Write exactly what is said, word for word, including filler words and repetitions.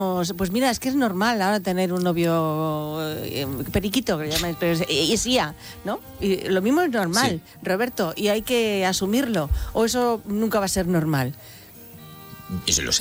Pues mira, es que es normal ahora tener un novio eh, periquito, que llaman, pero es, es I A, ¿no? Y lo mismo es normal, sí. Roberto, y hay que asumirlo, o eso nunca va a ser normal. Eso lo sé.